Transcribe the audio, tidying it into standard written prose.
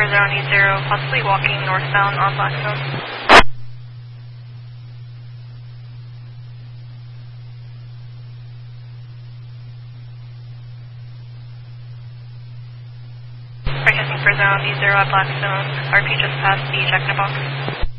further on E0, possibly walking northbound on Blackstone. Forecasting further on E0 at Blackstone. RP just passed the Jack in the Box.